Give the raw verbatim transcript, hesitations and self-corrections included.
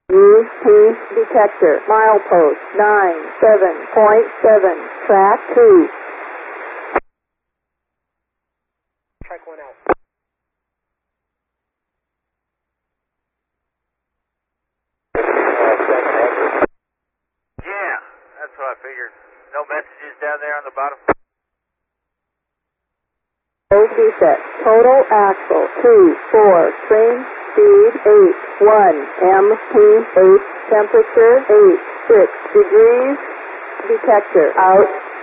U P detector, milepost nine seven point seven, track two. Track one out. Yeah, that's what I figured. No messages down there on the bottom? Load reset, total axle two four, train speed eight one, M P eight, temperature eight six degrees, detector out.